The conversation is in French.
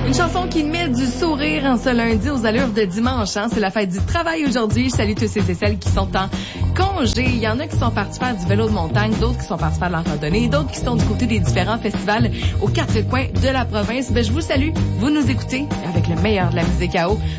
Une chanson qui met du sourire en ce lundi aux allures de dimanche. Hein? C'est la fête du travail aujourd'hui. Je salue tous ceux et celles qui sont en congé. Il y en a qui sont partis faire du vélo de montagne, d'autres qui sont partis faire de la randonnée, d'autres qui sont du côté des différents festivals aux quatre coins de la province. Ben, je vous salue. Vous nous écoutez avec le meilleur de la musique à eau